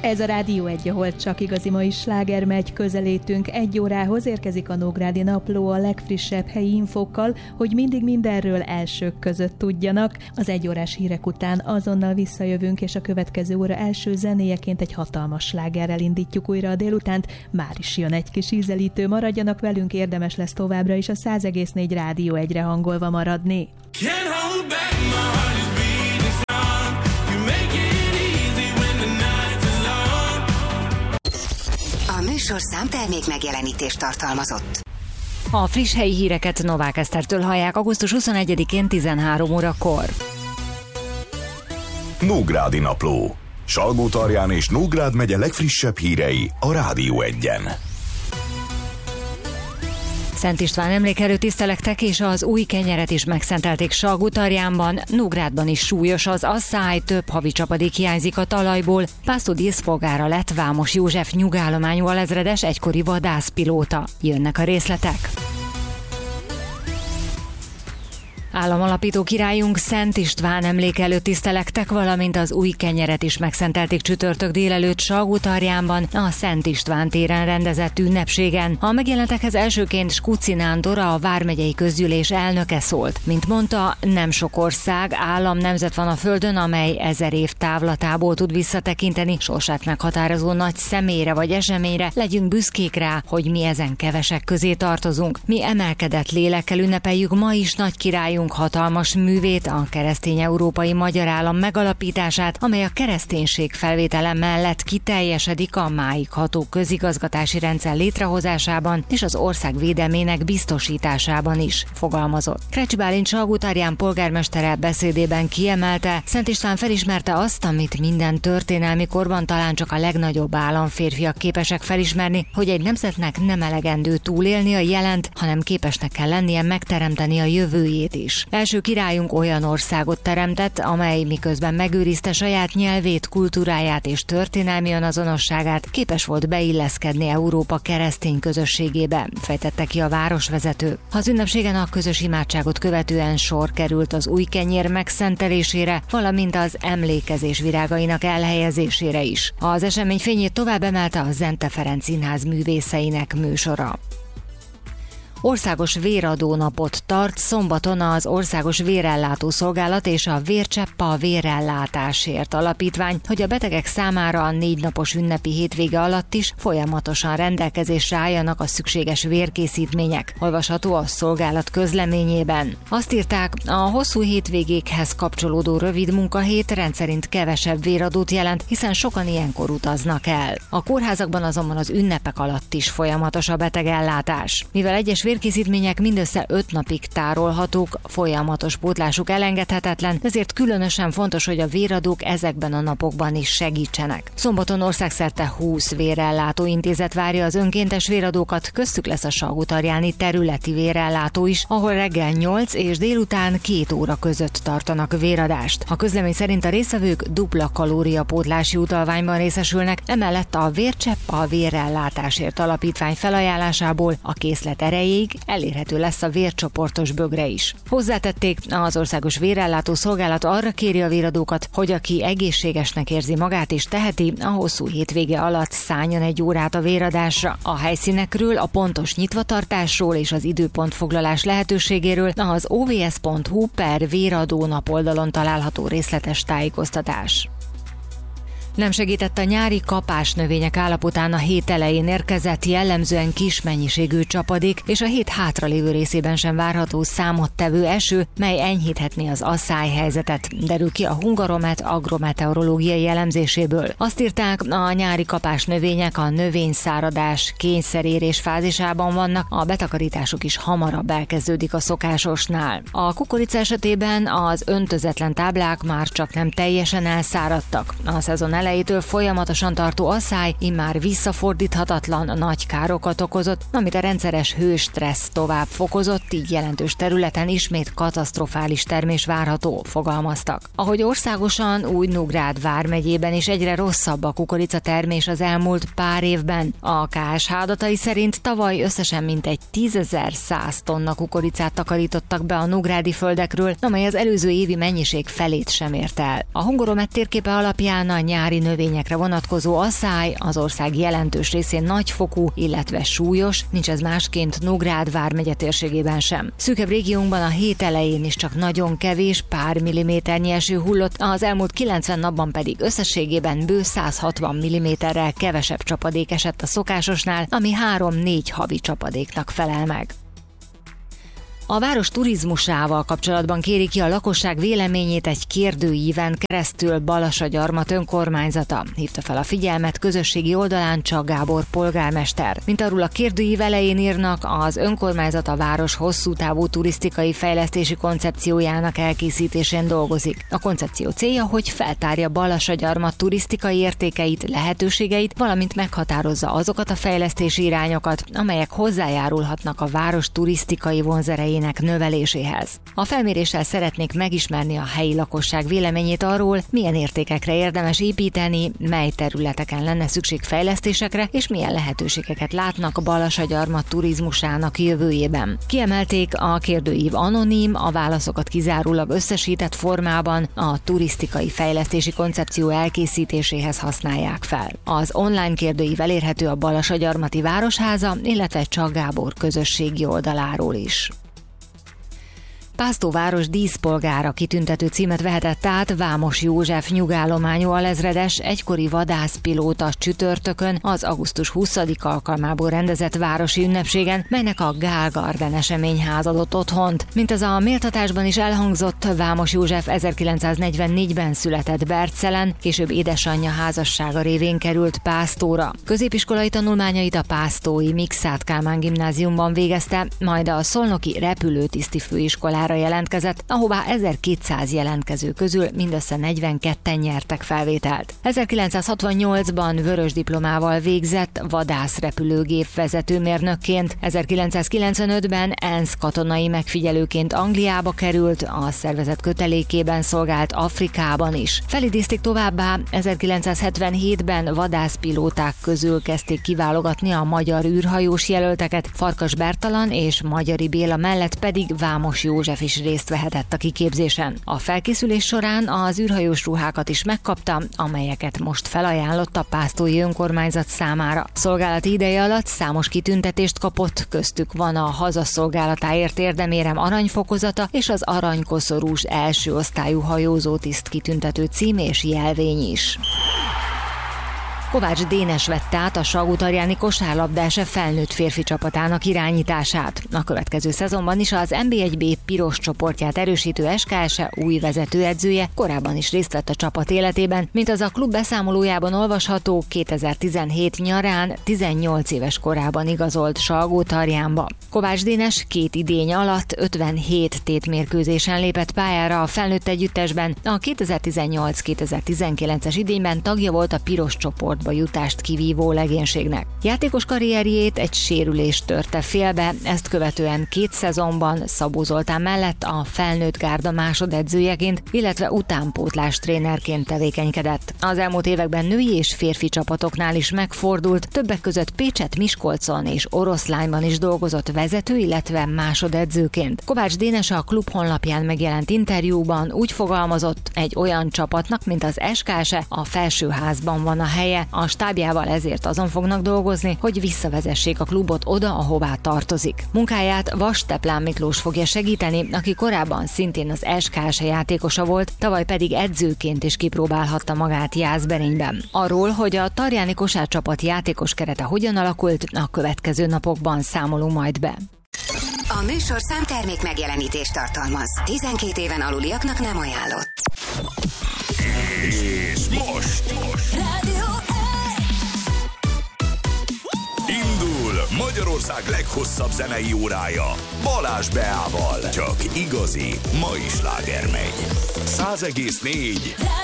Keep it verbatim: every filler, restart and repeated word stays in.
Ez a Rádió egy, ahol csak igazi mai sláger megy, közelítünk egy órához, érkezik a Nógrádi Napló a legfrissebb helyi infókkal, hogy mindig mindenről elsők között tudjanak. Az egyórás hírek után azonnal visszajövünk, és a következő óra első zenéjeként egy hatalmas slágerrel indítjuk újra a délutánt. Már is jön egy kis ízelítő, maradjanak velünk, érdemes lesz továbbra is a száz egész négy Rádió egyre hangolva maradni. A műsorszám termék megjelenítést tartalmazott. A friss helyi híreket Novák Esztertől hallják augusztus huszonegyedikén tizenhárom órakor. Nógrádi Napló. Salgótarján és Nógrád megye legfrissebb hírei a Rádió egyen. Szent István emlékelő tisztelektek és az új kenyeret is megszentelték Salgótarjánban, Nógrádban is súlyos az asszály, több havi csapadék hiányzik a talajból. Pásztor díszpolgára lett Vámos József nyugállományú alezredes, egykori vadászpilóta. Jönnek a részletek. Államalapító királyunk Szent István emlékelő tisztelektek, valamint az új kenyeret is megszentelték csütörtök délelőtt Salgótarjánban, a Szent István téren rendezett ünnepségen. A megjelentekhez elsőként Skuci Nándor, a vármegyei közgyűlés elnöke szólt. Mint mondta, nem sok ország, állam, nemzet van a földön, amely ezer év távlatából tud visszatekinteni sorsát meghatározó nagy személyre vagy eseményre. Legyünk büszkék rá, hogy mi ezen kevesek közé tartozunk. Mi emelkedett lélekkel ünnepeljük ma is nagy királyunk hatalmas művét, a keresztény európai magyar állam megalapítását, amely a kereszténység felvétele mellett kiteljesedik a máig ható közigazgatási rendszer létrehozásában és az ország védelmének biztosításában is, fogalmazott. Krecs Bálint Salgótarján polgármestere beszédében kiemelte, Szent István felismerte azt, amit minden történelmi korban talán csak a legnagyobb államférfiak képesek felismerni, hogy egy nemzetnek nem elegendő túlélni a jelent, hanem képesnek kell lennie megteremteni a jövőjét is. Első királyunk olyan országot teremtett, amely miközben megőrizte saját nyelvét, kultúráját és történelmi önazonosságát, képes volt beilleszkedni Európa keresztény közösségébe, fejtette ki a városvezető. Az ünnepségen a közös imádságot követően sor került az új kenyér megszentelésére, valamint az emlékezés virágainak elhelyezésére is. Az esemény fényét tovább emelte a Zente Ferenc Színház művészeinek műsora. Országos véradó napot tart szombaton az Országos Vérellátó Szolgálat és a Vércsepp a Vérellátásért Alapítvány, hogy a betegek számára a négy napos ünnepi hétvége alatt is folyamatosan rendelkezésre álljanak a szükséges vérkészítmények. Olvasható a szolgálat közleményében. Azt írták, a hosszú hétvégékhez kapcsolódó rövid munkahét rendszerint kevesebb véradót jelent, hiszen sokan ilyenkor utaznak el. A kórházakban azonban az ünnepek alatt is folyamatos a betegellátás. Mivel egyes vérkészítmények mindössze öt napig tárolhatók, folyamatos pótlásuk elengedhetetlen, ezért különösen fontos, hogy a véradók ezekben a napokban is segítsenek. Szombaton országszerte húsz vérellátó intézet várja az önkéntes véradókat, köztük lesz a salgótarjáni területi vérellátó is, ahol reggel nyolc és délután két óra között tartanak véradást. A közlemény szerint a résztvevők dupla kalóriapótlási utalványban részesülnek, emellett a Vércsepp a Vérellátásért Alapítvány felajánlásából a készlet erejéig elérhető lesz a vércsoportos bögre is. Hozzátették, az Országos Vérellátó Szolgálat arra kéri a véradókat, hogy aki egészségesnek érzi magát és teheti, a hosszú hétvége alatt szálljon egy órát a véradásra. A helyszínekről, a pontos nyitvatartásról és az időpontfoglalás lehetőségéről az o v s pont h u per véradónap oldalon található részletes tájékoztatás. Nem segített a nyári kapásnövények állapotán a hét elején érkezett jellemzően kis mennyiségű csapadék, és a hét hátralévő részében sem várható számottevő eső, mely enyhíthetné az asszályhelyzetet, derül ki a Hungaromet agrometeorológiai elemzéséből. Azt írták, a nyári kapásnövények a növényszáradás kényszerérés fázisában vannak, a betakarításuk is hamarabb elkezdődik a szokásosnál. A kukorica esetében az öntözetlen táblák már csak nem teljesen elszáradtak. A szezon elejétől folyamatosan tartó asszály immár visszafordíthatatlan nagy károkat okozott, amit a rendszeres hőstressz tovább fokozott, így jelentős területen ismét katasztrofális termés várható, fogalmaztak. Ahogy országosan, úgy Nógrád vármegyében is egyre rosszabb a kukoricatermés az elmúlt pár évben. A ká es há adatai szerint tavaly összesen mintegy tízezer-száz tonna kukoricát takarítottak be a nógrádi földekről, amely az előző évi mennyiség felét sem ért el. A Hungaromet térképe alapján a nyári nyári növényekre vonatkozó asszály az ország jelentős részén nagyfokú, illetve súlyos, nincs ez másként Nógrád vármegye térségében sem. Szűkebb régiónkban a hét elején is csak nagyon kevés, pár milliméternyi eső hullott, az elmúlt kilencven napban pedig összességében bő száz hatvan milliméterrel kevesebb csapadék esett a szokásosnál, ami három-négy havi csapadéknak felel meg. A város turizmusával kapcsolatban kéri ki a lakosság véleményét egy kérdőíven keresztül Balassagyarmat önkormányzata. Hívta fel a figyelmet közösségi oldalán Csák Gábor polgármester. Mint arról a kérdőív elején írnak, az önkormányzat a város hosszú távú turisztikai fejlesztési koncepciójának elkészítésén dolgozik. A koncepció célja, hogy feltárja Balassagyarmat turisztikai értékeit, lehetőségeit, valamint meghatározza azokat a fejlesztési irányokat, amelyek hozzájárulhatnak a város turisztikai vonzerejének növeléséhez. A felméréssel szeretnék megismerni a helyi lakosság véleményét arról, milyen értékekre érdemes építeni, mely területeken lenne szükség fejlesztésekre, és milyen lehetőségeket látnak Balassagyarmat turizmusának jövőjében. Kiemelték, a kérdőív anonim, a válaszokat kizárólag összesített formában a turisztikai fejlesztési koncepció elkészítéséhez használják fel. Az online kérdőív elérhető a Balassagyarmati Városháza, illetve Csák Gábor közösségi oldaláról is. Pásztó város díszpolgára kitüntető címet vehetett át Vámos József nyugállományú alezredes, egykori vadászpilóta csütörtökön az augusztus huszadika alkalmából rendezett városi ünnepségen, melynek a Gál Garden eseményház adott otthont. Mint az a méltatásban is elhangzott, Vámos József ezerkilencszáznegyvennégyben született Bercelen, később édesanyja házassága révén került Pásztóra. Középiskolai tanulmányait a pásztói Mikszáth Kálmán gimnáziumban végezte, majd a szolnoki repülőtiszti főiskolára jelentkezett, ahová ezerkétszáz jelentkező közül mindössze negyvenketten nyertek felvételt. ezerkilencszázhatvannyolcban vörös diplomával végzett vadászrepülőgép vezetőmérnökként, ezerkilencszázkilencvenötben ENSZ katonai megfigyelőként Angliába került, a szervezet kötelékében szolgált Afrikában is. Felidézték továbbá, ezerkilencszázhetvenhétben vadászpilóták közül kezdték kiválogatni a magyar űrhajós jelölteket, Farkas Bertalan és Magyari Béla mellett pedig Vámos József is részt vehetett a kiképzésen. A felkészülés során az űrhajós ruhákat is megkapta, amelyeket most felajánlott a pásztói önkormányzat számára. Szolgálati ideje alatt számos kitüntetést kapott, köztük van a hazaszolgálatáért érdemérem aranyfokozata és az aranykoszorús első osztályú hajózótiszt kitüntető cím és jelvény is. Kovács Dénes vette át a Salgótarjáni kosárlabdás felnőtt férfi csapatának irányítását. A következő szezonban is az en bé egy bé piros csoportját erősítő es ká es új vezetőedzője korábban is részt vett a csapat életében, mint az a klub beszámolójában olvasható, kétezer-tizenhét nyarán tizennyolc éves korában igazolt Salgótarjánba. Kovács Dénes két idény alatt ötvenhét tétmérkőzésen lépett pályára a felnőtt együttesben, a kétezer-tizennyolc kétezer-tizenkilences idényben tagja volt a piros csoport jutást kivívó legénységnek. Játékos karrierjét egy sérülés törte félbe, ezt követően két szezonban Szabó Zoltán mellett a felnőtt gárda másodedzőjeként, illetve utánpótlás trénerként tevékenykedett. Az elmúlt években női és férfi csapatoknál is megfordult, többek között Pécset, Miskolcon és Oroszlányban is dolgozott vezető, illetve másodedzőként. Kovács Dénes a klub honlapján megjelent interjúban úgy fogalmazott, egy olyan csapatnak, mint az es ká es a felsőházban van a helye, a stábjával ezért azon fognak dolgozni, hogy visszavezessék a klubot oda, ahová tartozik. Munkáját Vas Teplán Miklós fogja segíteni, aki korábban szintén az es ká es játékosa volt, tavaly pedig edzőként is kipróbálhatta magát Jászberényben. Arról, hogy a tarjáni kosárcsapat játékos kerete hogyan alakult, a következő napokban számolunk majd be. A műsor számtermék megjelenítést tartalmaz. tizenkét éven aluliaknak nem ajánlott. És most, most. Indul Magyarország leghosszabb zenei órája Balázs Beával. Csak igazi mai sláger megy. száz egész négy